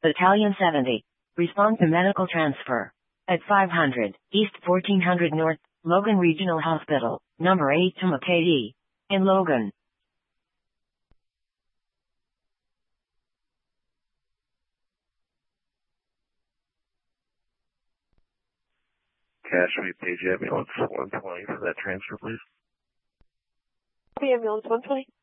Battalion 70. Respond to medical transfer. At 500, East 1400 North, Logan Regional Hospital, number 8 to McKay, in Logan. Cash me page ambulance 120 for that transfer, please. Ambulance 120.